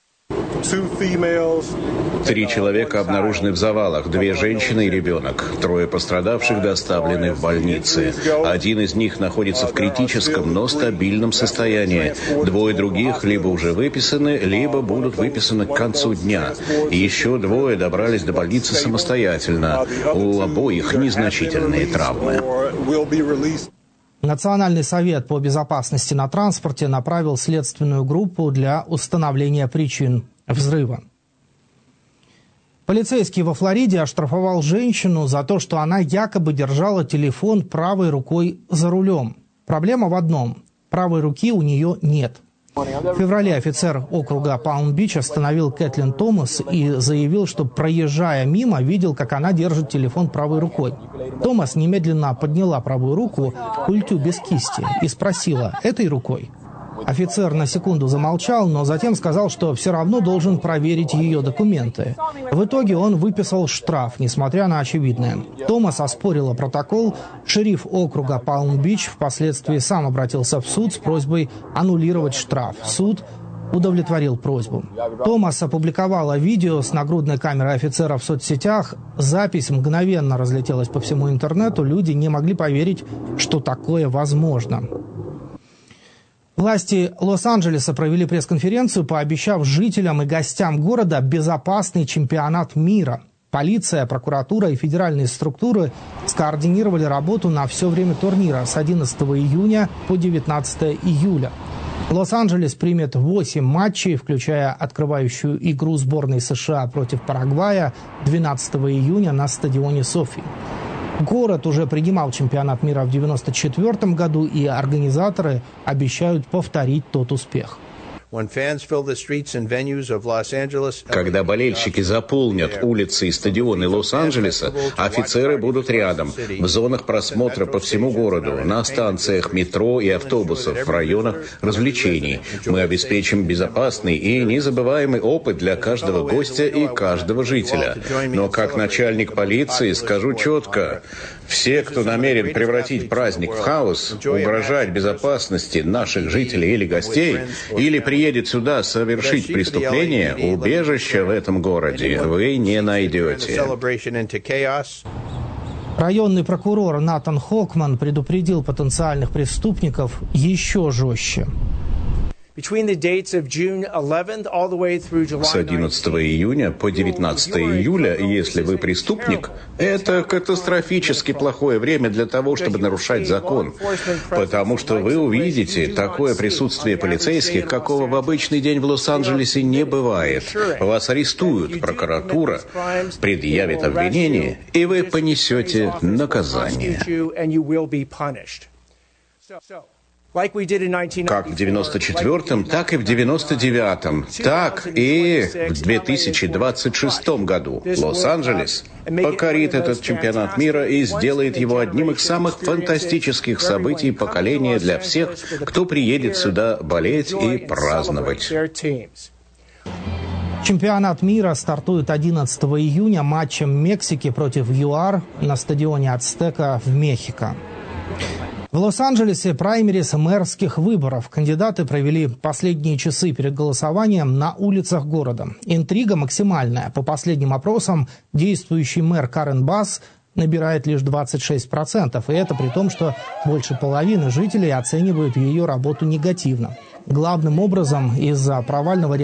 Три человека обнаружены в завалах, две женщины и ребенок. Трое пострадавших доставлены в больницы. Один из них находится в критическом, но стабильном состоянии. Двое других либо уже выписаны, либо будут выписаны к концу дня. Еще двое добрались до больницы самостоятельно. У обоих незначительные травмы. Национальный совет по безопасности на транспорте направил следственную группу для установления причин взрыва. Полицейский во Флориде оштрафовал женщину за то, что она якобы держала телефон правой рукой за рулем. Проблема в одном – правой руки у нее нет. В феврале офицер округа Палм-Бич остановил Кэтлин Томас и заявил, что, проезжая мимо, видел, как она держит телефон правой рукой. Томас немедленно подняла правую руку к пульту без кисти и спросила: «Этой рукой?». Офицер на секунду замолчал, но затем сказал, что все равно должен проверить ее документы. В итоге он выписал штраф, несмотря на очевидное. Томас оспорила протокол. Шериф округа Палм-Бич впоследствии сам обратился в суд с просьбой аннулировать штраф. Суд удовлетворил просьбу. Томас опубликовала видео с нагрудной камерой офицера в соцсетях. Запись мгновенно разлетелась по всему интернету. Люди не могли поверить, что такое возможно. Власти Лос-Анджелеса провели пресс-конференцию, пообещав жителям и гостям города безопасный чемпионат мира. Полиция, прокуратура и федеральные структуры скоординировали работу на все время турнира с одиннадцатого июня по девятнадцатое июля. Лос-Анджелес примет восемь матчей, включая открывающую игру сборной США против Парагвая двенадцатого июня на стадионе Софи. Город уже принимал чемпионат мира в девяносто четвёртом году, и организаторы обещают повторить тот успех. Когда болельщики заполнят улицы и стадионы Лос-Анджелеса, офицеры будут рядом, в зонах просмотра по всему городу, на станциях метро и автобусов, в районах развлечений. Мы обеспечим безопасный и незабываемый опыт для каждого гостя и каждого жителя. Но как начальник полиции скажу четко: все, кто намерен превратить праздник в хаос, угрожать безопасности наших жителей или гостей, или приедет сюда совершить преступление, убежища в этом городе вы не найдете. Районный прокурор Натан Хокман предупредил потенциальных преступников еще жестче. С одиннадцатого июня по девятнадцатое июля, если вы преступник, это катастрофически плохое время для того, чтобы нарушать закон. Потому что вы увидите такое присутствие полицейских, какого в обычный день в Лос-Анджелесе не бывает. Вас арестуют, прокуратура предъявит обвинение, и вы понесете наказание. Как в девяносто четвёртом, так и в девяносто девятом, так и в две тысячи двадцать шестом году. Лос-Анджелес покорит этот чемпионат мира и сделает его одним из самых фантастических событий поколения для всех, кто приедет сюда болеть и праздновать. Чемпионат мира стартует одиннадцатого июня матчем Мексики против ЮАР на стадионе Ацтека в Мехико. В Лос-Анджелесе праймерис мэрских выборов. Кандидаты провели последние часы перед голосованием на улицах города. Интрига максимальная. По последним опросам, действующий мэр Карен Басс набирает лишь двадцать шесть процентов. И это при том, что больше половины жителей оценивают ее работу негативно. Главным образом из-за провального